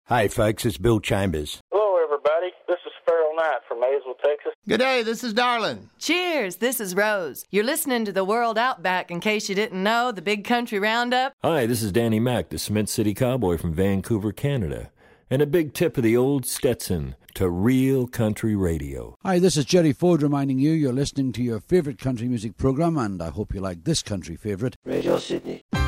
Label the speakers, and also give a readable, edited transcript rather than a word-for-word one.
Speaker 1: Hey folks, it's Bill Chambers.
Speaker 2: Hello everybody, this is Farrell Knight from Maysville, Texas.
Speaker 3: Good day, this is Darlin.
Speaker 4: Cheers, this is Rose. You're listening to the World Outback, in case you didn't know, the Big Country Roundup.
Speaker 5: Hi, this is Danny Mac, the Cement City Cowboy from Vancouver, Canada. And a big tip of the old Stetson to real country radio.
Speaker 6: Hi, this is Jerry Ford reminding you you're listening to your favourite country music programme, and I hope you like this country favourite,
Speaker 7: Radio Sydney.